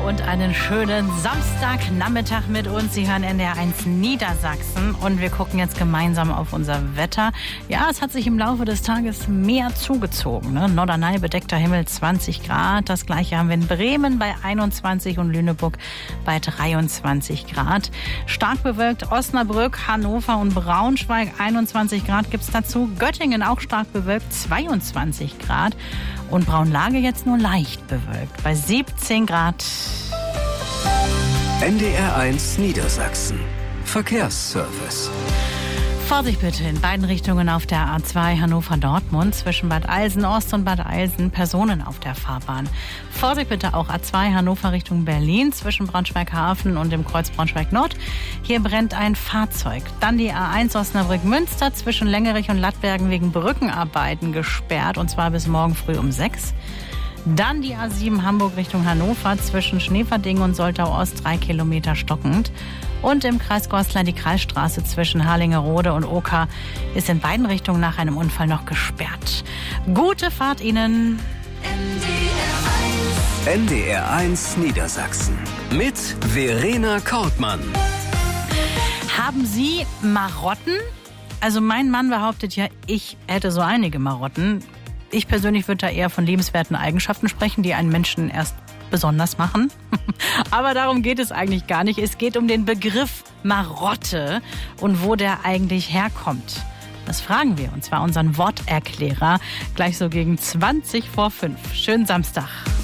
und einen schönen Samstagnachmittag mit uns. Sie hören NDR1 Niedersachsen und wir gucken jetzt gemeinsam auf unser Wetter. Ja, es hat sich im Laufe des Tages mehr zugezogen. Norderney bedeckter Himmel 20 Grad. Das gleiche haben wir in Bremen bei 21 und Lüneburg bei 23 Grad. Stark bewölkt Osnabrück, Hannover und Braunschweig 21 Grad gibt's dazu. Göttingen auch stark bewölkt 22 Grad. Und Braunlage jetzt nur leicht bewölkt bei 17 Grad. NDR1 Niedersachsen. Verkehrsservice. Vorsicht bitte in beiden Richtungen auf der A2 Hannover-Dortmund zwischen Bad Eilsen-Ost und Bad Eilsen Personen auf der Fahrbahn. Vorsicht bitte auch A2 Hannover Richtung Berlin zwischen Braunschweig-Hafen und dem Kreuz Braunschweig-Nord. Hier brennt ein Fahrzeug. Dann die A1 Osnabrück-Münster zwischen Längerich und Lattbergen wegen Brückenarbeiten gesperrt und zwar bis morgen früh um 6. Dann die A7 Hamburg Richtung Hannover zwischen Schneverding und Soltau-Ost 3 Kilometer stockend. Und im Kreis Goslar die Kreisstraße zwischen Harlingerode und Oker ist in beiden Richtungen nach einem Unfall noch gesperrt. Gute Fahrt Ihnen! NDR1 Niedersachsen mit Verena Kortmann. Haben Sie Marotten? Also mein Mann behauptet ja, ich hätte so einige Marotten. Ich persönlich würde da eher von lebenswerten Eigenschaften sprechen, die einen Menschen erst besonders machen. Aber darum geht es eigentlich gar nicht. Es geht um den Begriff Marotte und wo der eigentlich herkommt. Das fragen wir, und zwar unseren Worterklärer, gleich so gegen 5:20. Schönen Samstag.